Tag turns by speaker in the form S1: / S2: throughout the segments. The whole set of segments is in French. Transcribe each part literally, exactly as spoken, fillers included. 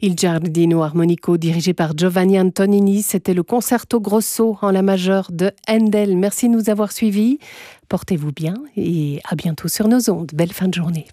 S1: Il Giardino Armonico, dirigé par Giovanni Antonini, c'était le concerto grosso en la majeure de Handel. Merci de nous avoir suivis. Portez-vous bien et à bientôt sur nos ondes. Belle fin de journée.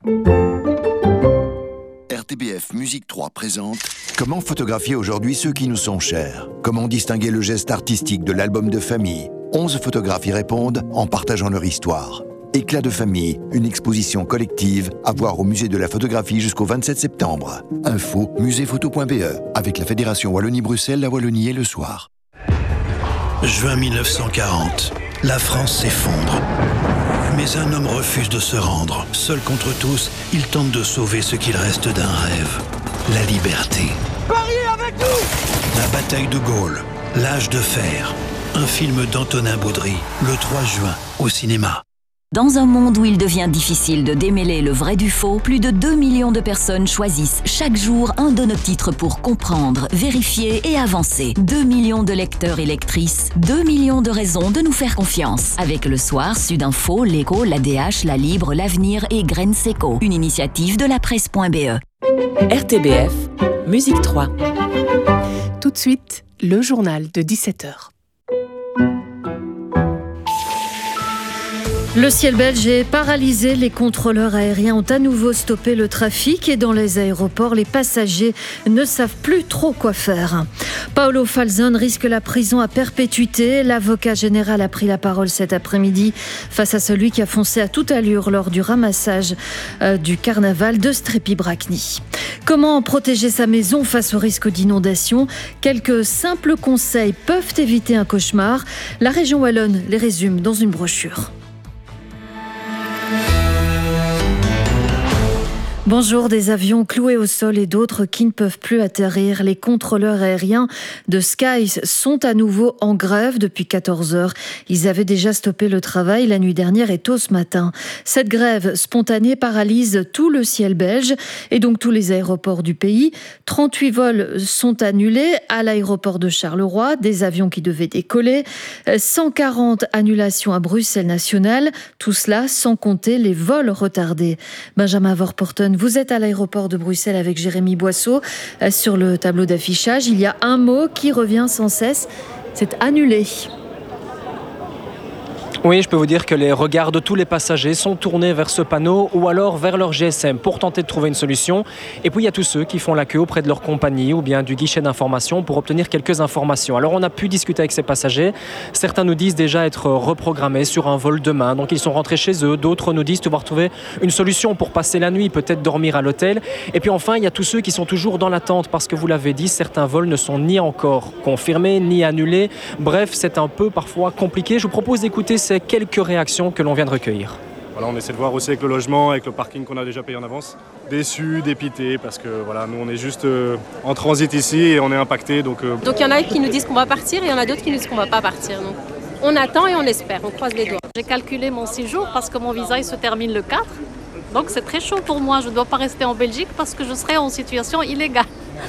S2: R T B F Musique trois présente Comment photographier aujourd'hui ceux qui nous sont chers? Comment distinguer le geste artistique de l'album de famille? onze photographes y répondent en partageant leur histoire. Éclat de famille, une exposition collective à voir au musée de la photographie jusqu'au vingt-sept septembre. Info muséephoto point b e avec la Fédération Wallonie-Bruxelles, la Wallonie et le soir.
S3: Juin mille neuf cent quarante, la France s'effondre. Mais un homme refuse de se rendre. Seul contre tous, il tente de sauver ce qu'il reste d'un rêve. La liberté.
S4: Pariez avec nous!
S3: La bataille de Gaulle. L'âge de fer. Un film d'Antonin Baudry, le trois juin, au cinéma.
S5: Dans un monde où il devient difficile de démêler le vrai du faux, plus de deux millions de personnes choisissent chaque jour un de nos titres pour comprendre, vérifier et avancer. deux millions de lecteurs et lectrices, deux millions de raisons de nous faire confiance. Avec Le Soir, Sudinfo, L'Écho, l'A D H, La Libre, L'Avenir et Graines Seco. Une initiative de la presse point b e.
S6: R T B F, Musique trois.
S1: Tout de suite, le journal de dix-sept heures.
S7: Le ciel belge est paralysé. Les contrôleurs aériens ont à nouveau stoppé le trafic et dans les aéroports, les passagers ne savent plus trop quoi faire. Paolo Falzon risque la prison à perpétuité. L'avocat général a pris la parole cet après-midi face à celui qui a foncé à toute allure lors du ramassage euh, du carnaval de Strépy-Bracny. Comment protéger sa maison face au risque d'inondation? Quelques simples conseils peuvent éviter un cauchemar. La région wallonne les résume dans une brochure. Bonjour, des avions cloués au sol et d'autres qui ne peuvent plus atterrir. Les contrôleurs aériens de Skies sont à nouveau en grève depuis quatorze heures. Ils avaient déjà stoppé le travail la nuit dernière et tôt ce matin. Cette grève spontanée paralyse tout le ciel belge et donc tous les aéroports du pays. trente-huit vols sont annulés à l'aéroport de Charleroi, des avions qui devaient décoller. cent quarante annulations à Bruxelles National, tout cela sans compter les vols retardés. Benjamin Vorporten, vous êtes à l'aéroport de Bruxelles avec Jérémy Boisseau. Sur le tableau d'affichage, il y a un mot qui revient sans cesse, c'est annulé.
S8: Oui, je peux vous dire que les regards de tous les passagers sont tournés vers ce panneau ou alors vers leur G S M pour tenter de trouver une solution. Et puis il y a tous ceux qui font la queue auprès de leur compagnie ou bien du guichet d'information pour obtenir quelques informations. Alors on a pu discuter avec ces passagers. Certains nous disent déjà être reprogrammés sur un vol demain, donc ils sont rentrés chez eux. D'autres nous disent devoir trouver une solution pour passer la nuit, peut-être dormir à l'hôtel. Et puis enfin, il y a tous ceux qui sont toujours dans l'attente parce que vous l'avez dit, certains vols ne sont ni encore confirmés ni annulés. Bref, c'est un peu parfois compliqué. Je vous propose d'écouter ces quelques réactions que l'on vient de recueillir.
S9: Voilà, on essaie de voir aussi avec le logement, avec le parking qu'on a déjà payé en avance. Déçus, dépités, parce que voilà, nous on est juste euh, en transit ici et on est impactés. Donc euh...
S10: donc il y en a qui nous disent qu'on va partir et il y en a d'autres qui nous disent qu'on va pas partir. Donc on attend et on espère, on croise les doigts.
S11: J'ai calculé mon séjour parce que mon visa il se termine le quatre. Donc c'est très chaud pour moi, je ne dois pas rester en Belgique parce que je serai en situation illégale.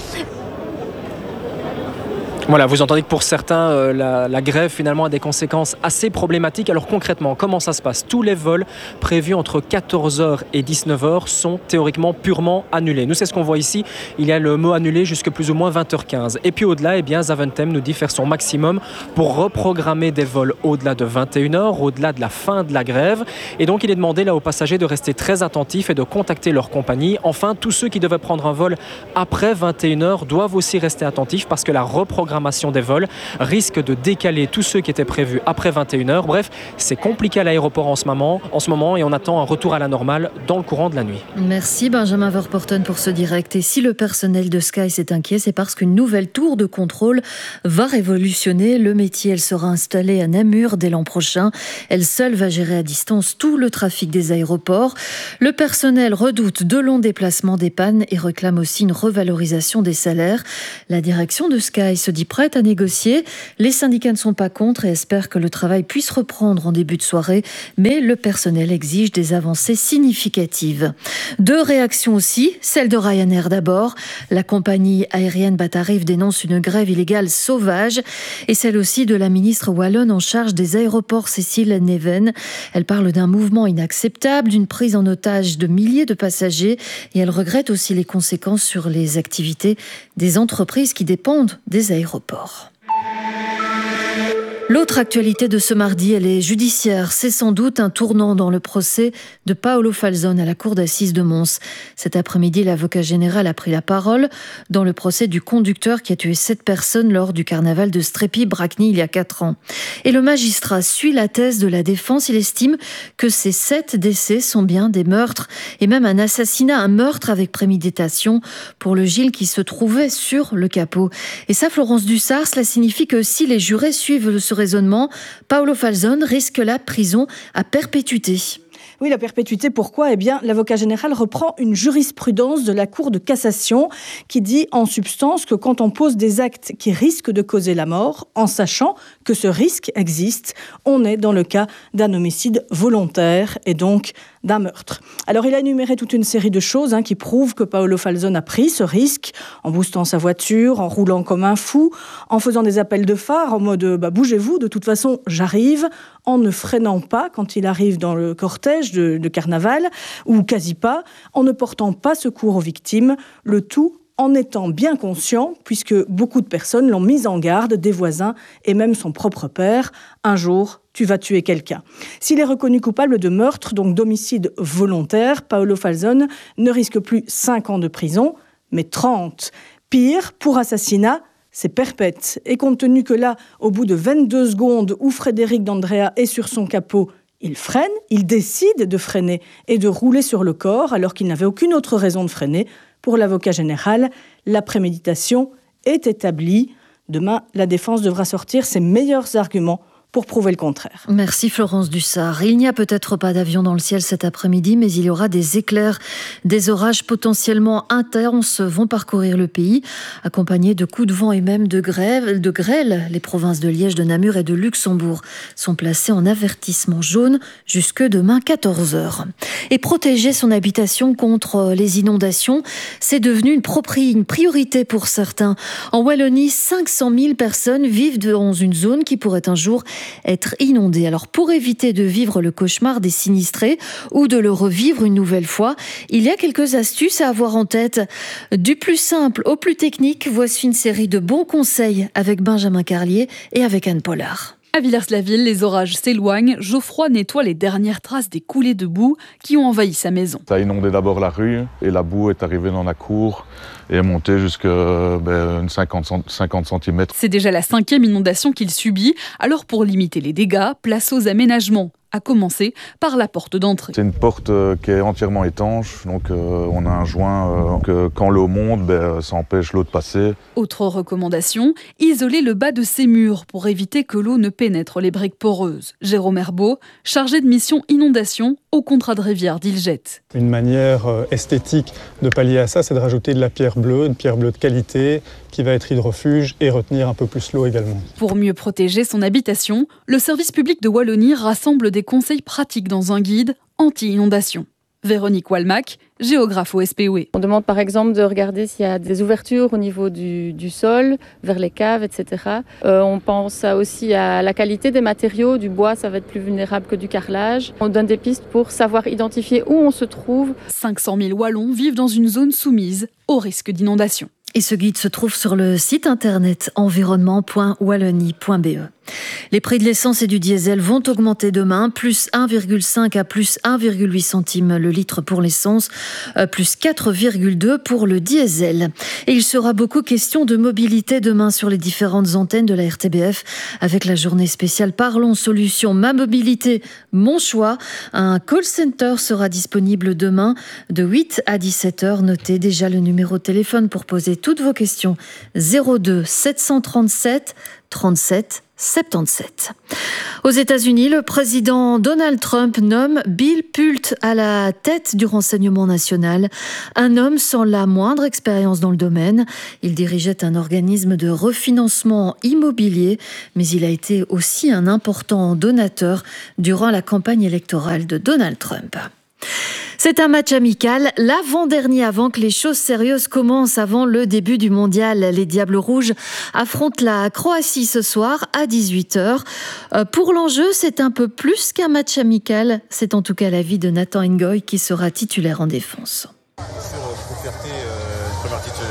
S8: Voilà, vous entendez que pour certains, euh, la, la grève finalement a des conséquences assez problématiques. Alors concrètement, comment ça se passe? Tous les vols prévus entre quatorze heures et dix-neuf heures sont théoriquement purement annulés. Nous, c'est ce qu'on voit ici. Il y a le mot annulé jusqu'à plus ou moins vingt heures quinze. Et puis au-delà, eh bien, Zaventem nous dit faire son maximum pour reprogrammer des vols au-delà de vingt et une heures, au-delà de la fin de la grève. Et donc, il est demandé là aux passagers de rester très attentifs et de contacter leur compagnie. Enfin, tous ceux qui devaient prendre un vol après vingt et une heures doivent aussi rester attentifs parce que la reprogrammation des vols risque de décaler tous ceux qui étaient prévus après vingt et une heures. Bref, c'est compliqué à l'aéroport en ce moment, en ce moment et on attend un retour à la normale dans le courant de la nuit.
S7: Merci Benjamin Vorporten pour ce direct. Et si le personnel de Sky s'est inquiet, c'est parce qu'une nouvelle tour de contrôle va révolutionner le métier. Elle sera installée à Namur dès l'an prochain. Elle seule va gérer à distance tout le trafic des aéroports. Le personnel redoute de longs déplacements, des pannes et réclame aussi une revalorisation des salaires. La direction de Sky se dit prête à négocier. Les syndicats ne sont pas contre et espèrent que le travail puisse reprendre en début de soirée, mais le personnel exige des avancées significatives. Deux réactions aussi, celle de Ryanair d'abord. La compagnie aérienne Batarif dénonce une grève illégale sauvage et celle aussi de la ministre wallonne en charge des aéroports, Cécile Neven. Elle parle d'un mouvement inacceptable, d'une prise en otage de milliers de passagers et elle regrette aussi les conséquences sur les activités des entreprises qui dépendent des aéroports. L'autre actualité de ce mardi, elle est judiciaire. C'est sans doute un tournant dans le procès de Paolo Falzone à la cour d'assises de Mons. Cet après-midi, l'avocat général a pris la parole dans le procès du conducteur qui a tué sept personnes lors du carnaval de Strépy-Bracny il y a quatre ans. Et le magistrat suit la thèse de la défense. Il estime que ces sept décès sont bien des meurtres et même un assassinat, un meurtre avec préméditation pour le Gilles qui se trouvait sur le capot. Et ça, Florence Dussart, cela signifie que si les jurés suivent ce raisonnement, Paolo Falzone risque la prison à perpétuité.
S12: Oui, la perpétuité, pourquoi ? Eh bien, l'avocat général reprend une jurisprudence de la Cour de cassation qui dit en substance que quand on pose des actes qui risquent de causer la mort, en sachant que ce risque existe, on est dans le cas d'un homicide volontaire et donc d'un meurtre. Alors, il a énuméré toute une série de choses hein, qui prouvent que Paolo Falzone a pris ce risque en boostant sa voiture, en roulant comme un fou, en faisant des appels de phare en mode bah, « bougez-vous, de toute façon, j'arrive », en ne freinant pas quand il arrive dans le cortège de, de carnaval, ou quasi pas, en ne portant pas secours aux victimes, le tout en étant bien conscient, puisque beaucoup de personnes l'ont mis en garde, des voisins et même son propre père. Un jour, tu vas tuer quelqu'un. S'il est reconnu coupable de meurtre, donc d'homicide volontaire, Paolo Falzone ne risque plus cinq ans de prison, mais trente. Pire, pour assassinat, c'est perpète. Et compte tenu que là, au bout de vingt-deux secondes où Frédéric D'Andrea est sur son capot, il freine, il décide de freiner et de rouler sur le corps alors qu'il n'avait aucune autre raison de freiner. Pour l'avocat général, la préméditation est établie. Demain, la défense devra sortir ses meilleurs arguments pour prouver le contraire.
S7: Merci Florence Dussart. Il n'y a peut-être pas d'avion dans le ciel cet après-midi, mais il y aura des éclairs. Des orages potentiellement intenses vont parcourir le pays, accompagnés de coups de vent et même de, grève, de grêle. Les provinces de Liège, de Namur et de Luxembourg sont placées en avertissement jaune jusque demain quatorze heures. Et protéger son habitation contre les inondations, c'est devenu une, propri- une priorité pour certains. En Wallonie, cinq cent mille personnes vivent dans une zone qui pourrait un jour être inondée. Alors pour éviter de vivre le cauchemar des sinistrés ou de le revivre une nouvelle fois, il y a quelques astuces à avoir en tête. Du plus simple au plus technique, voici une série de bons conseils avec Benjamin Carlier et avec Anne Pollard.
S13: À Villers-la-Ville, les orages s'éloignent. Geoffroy nettoie les dernières traces des coulées de boue qui ont envahi sa maison.
S14: Ça a inondé d'abord la rue et la boue est arrivée dans la cour et est montée jusqu'à ben, cinquante centimètres.
S13: C'est déjà la cinquième inondation qu'il subit. Alors pour limiter les dégâts, place aux aménagements. À commencer par la porte d'entrée.
S14: C'est une porte euh, qui est entièrement étanche, donc euh, on a un joint euh, que quand l'eau monte, ben, ça empêche l'eau de passer.
S13: Autre recommandation, isoler le bas de ces murs pour éviter que l'eau ne pénètre les briques poreuses. Jérôme Herbeau, chargé de mission inondation au contrat de rivière d'Ilgette.
S15: Une manière euh, esthétique de pallier à ça, c'est de rajouter de la pierre bleue, une pierre bleue de qualité, qui va être hydrofuge et retenir un peu plus l'eau également.
S13: Pour mieux protéger son habitation, le service public de Wallonie rassemble des conseils pratiques dans un guide anti-inondation. Véronique Walmack, géographe au S P O E.
S16: On demande par exemple de regarder s'il y a des ouvertures au niveau du, du sol, vers les caves, et cetera. Euh, on pense aussi à la qualité des matériaux. Du bois, ça va être plus vulnérable que du carrelage. On donne des pistes pour savoir identifier où on se trouve.
S13: cinq cent mille Wallons vivent dans une zone soumise au risque d'inondation.
S7: Et ce guide se trouve sur le site internet environnement point wallonie point b e. Les prix de l'essence et du diesel vont augmenter demain, plus un virgule cinq à plus un virgule huit centimes le litre pour l'essence, plus quatre virgule deux pour le diesel. Et il sera beaucoup question de mobilité demain sur les différentes antennes de la R T B F avec la journée spéciale Parlons Solutions, ma mobilité, mon choix. Un call center sera disponible demain de huit à dix-sept heures. Notez déjà le numéro de téléphone pour poser toutes vos questions. zéro deux sept cent trente-sept trente-sept soixante-dix-sept. Aux États-Unis, le président Donald Trump nomme Bill Pult à la tête du renseignement national, un homme sans la moindre expérience dans le domaine. Il dirigeait un organisme de refinancement immobilier, mais il a été aussi un important donateur durant la campagne électorale de Donald Trump. C'est un match amical, l'avant-dernier avant que les choses sérieuses commencent avant le début du mondial. Les Diables Rouges affrontent la Croatie ce soir à dix-huit heures. Pour l'enjeu, c'est un peu plus qu'un match amical. C'est en tout cas l'avis de Nathan Ngoy qui sera titulaire en défense.